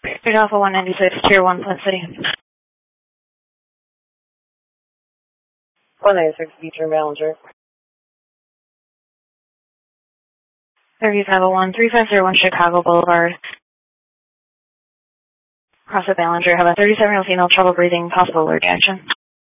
Street Alpha 196, Tier 1, Flint City. 196, Beecher Ballinger. 3501, 3501 Chicago Boulevard. Cross at Ballinger, have a 37-year-old female, trouble breathing, possible alert action.